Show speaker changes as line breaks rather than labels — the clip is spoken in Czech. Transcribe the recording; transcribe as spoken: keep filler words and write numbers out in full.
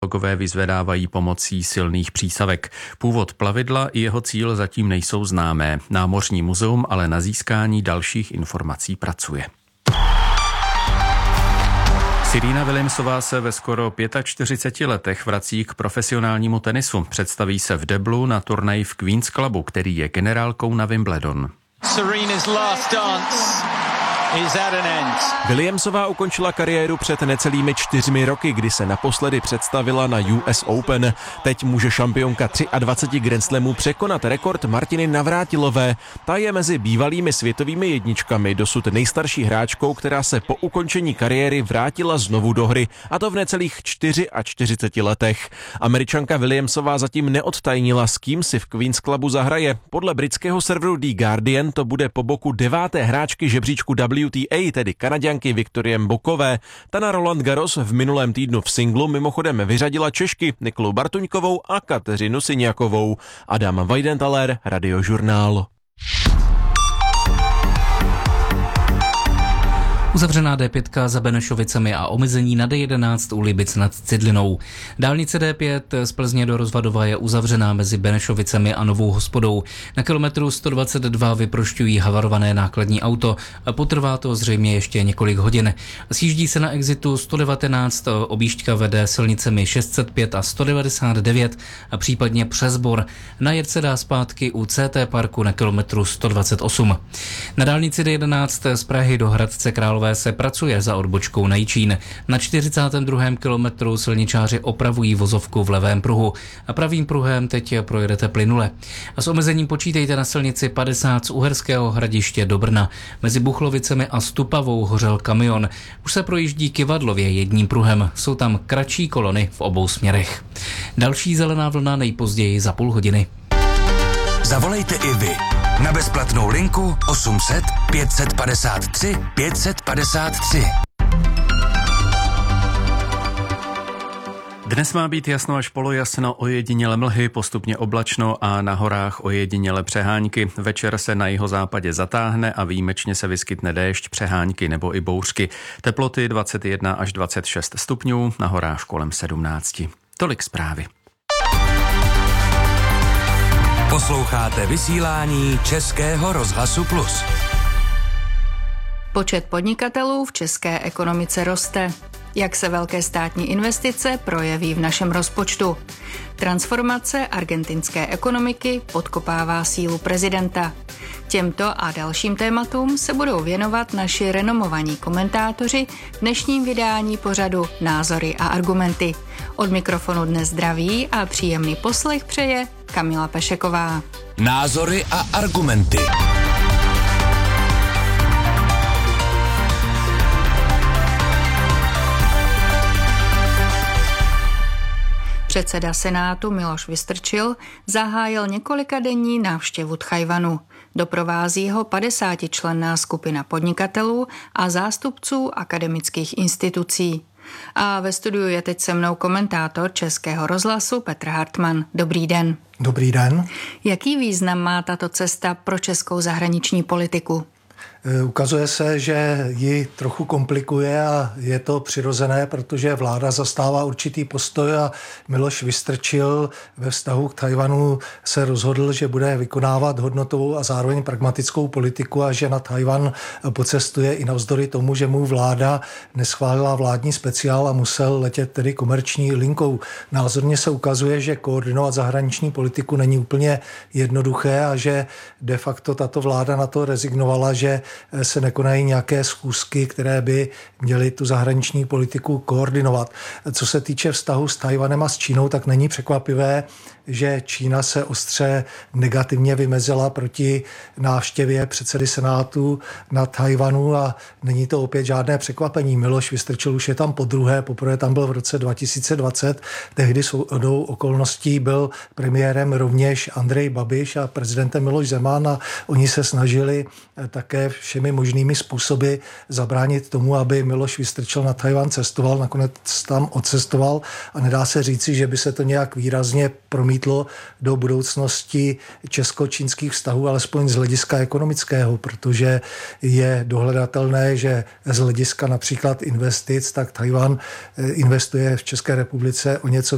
archeologové vyzvedávají pomocí silných přísavek. Původ plavidla i jeho cíl zatím nejsou známé. Námořní muzeum ale na získání dalších informací pracuje. Serena Williamsová se ve skoro čtyřiceti pěti letech vrací k profesionálnímu tenisu. Představí se v deblu na turnaji v Queen's Clubu, který je generálkou na Wimbledon.
Serena's last dance is at an end.
Williamsová ukončila kariéru před necelými čtyřmi roky, kdy se naposledy představila na U S Open. Teď může šampionka dvaceti třech Grand Slamů překonat rekord Martiny Navrátilové. Ta je mezi bývalými světovými jedničkami dosud nejstarší hráčkou, která se po ukončení kariéry vrátila znovu do hry, a to v necelých čtyřiceti čtyřech letech. Američanka Williamsová zatím neodtajnila, s kým si v Queen's Clubu zahraje. Podle britského serveru The Guardian to bude po boku deváté hráčky žebříčku W T A, tedy Kanaďanky Viktorie Mbokové. Ta na Roland Garros v minulém týdnu v singlu mimochodem vyřadila Češky Nikolu Bartuňkovou a Kateřinu Syňakovou. Adam Weidenthaler, Radiožurnál.
Uzavřená D pět za Benešovicemi a omezení na D jedenáct u Libic nad Cidlinou. Dálnice D pět z Plzně do Rozvadova je uzavřená mezi Benešovicemi a Novou Hospodou. Na kilometru sto dvacet dva vyprošťují havarované nákladní auto. Potrvá to zřejmě ještě několik hodin. Sjíždí se na exitu sto devatenáct, objížďka vede silnicemi šest set pět a sto devadesát devět a případně přes Bor. Najet se dá zpátky u C T parku na kilometru sto dvacet osm. Na dálnici D jedenáct z Prahy do Hradce Králové se pracuje za odbočkou na Jičín. Na čtyřicátém druhém kilometru silničáři opravují vozovku v levém pruhu a pravým pruhem teď projedete plynule. A s omezením počítejte na silnici padesát z Uherského Hradiště do Brna. Mezi Buchlovicemi a Stupavou hořel kamion. Už se projíždí Kyvadlově jedním pruhem. Jsou tam kratší kolony v obou směrech. Další zelená vlna nejpozději za půl hodiny.
Zavolejte i vy na bezplatnou linku osm set pět set padesát tři pět set padesát tři.
Dnes má být jasno až polojasno, ojediněle mlhy, postupně oblačno a na horách ojediněle přehánky. Večer se na jihozápadě zatáhne a výjimečně se vyskytne déšť, přehánky nebo i bouřky. Teploty dvacet jedna až dvacet šest stupňů, na horách kolem sedmnáct. Tolik zprávy.
Posloucháte vysílání Českého rozhlasu Plus.
Počet podnikatelů v české ekonomice roste. Jak se velké státní investice projeví v našem rozpočtu? Transformace argentinské ekonomiky podkopává sílu prezidenta. Těmto a dalším tématům se budou věnovat naši renomovaní komentátoři v dnešním vydání pořadu Názory a argumenty. Od mikrofonu dnes zdraví a příjemný poslech přeje Kamila Pešeková.
Názory a argumenty.
Předseda Senátu Miloš Vystrčil zahájil několikadenní návštěvu Tchajwanu. Doprovází ho padesátičlenná skupina podnikatelů a zástupců akademických institucí. A ve studiu je teď se mnou komentátor Českého rozhlasu Petr Hartmann. Dobrý den.
Dobrý den.
Jaký význam má tato cesta pro českou zahraniční politiku?
Ukazuje se, že ji trochu komplikuje a je to přirozené, protože vláda zastává určitý postoj a Miloš Vystrčil ve vztahu k Tchajwanu se rozhodl, že bude vykonávat hodnotovou a zároveň pragmatickou politiku a že na Tchajwan pocestuje i navzdory tomu, že mu vláda neschválila vládní speciál a musel letět tedy komerční linkou. Názorně se ukazuje, že koordinovat zahraniční politiku není úplně jednoduché a že de facto tato vláda na to rezignovala, že se nekonají nějaké schůzky, které by měly tu zahraniční politiku koordinovat. Co se týče vztahu s Tchajwanem a s Čínou, tak není překvapivé, že Čína se ostře negativně vymezila proti návštěvě předsedy Senátu na Tchajwanu a není to opět žádné překvapení. Miloš Vystrčil už je tam podruhé, poprvé tam byl v roce dva tisíce dvacet, tehdy shodou okolností byl premiérem rovněž Andrej Babiš a prezidentem Miloš Zeman a oni se snažili také všemi možnými způsoby zabránit tomu, aby Miloš Vystrčil na Tchajwan cestoval, nakonec tam odcestoval a nedá se říci, že by se to nějak výrazně promítlo do budoucnosti česko-čínských vztahů, alespoň z hlediska ekonomického, protože je dohledatelné, že z hlediska například investic, tak Tchajwan investuje v České republice o něco